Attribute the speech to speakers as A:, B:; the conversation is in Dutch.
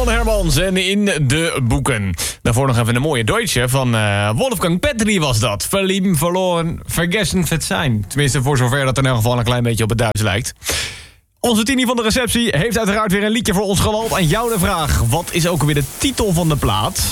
A: van Hermans en in de boeken. Daarvoor nog even een mooie Deutsche van Wolfgang Petri was dat. Verlieben, verloren, vergessen, verzijn. Tenminste, voor zover dat in elk geval een klein beetje op het Duits lijkt. Onze Tini van de receptie heeft uiteraard weer een liedje voor ons geland. Aan jou de vraag, wat is ook weer de titel van de plaat?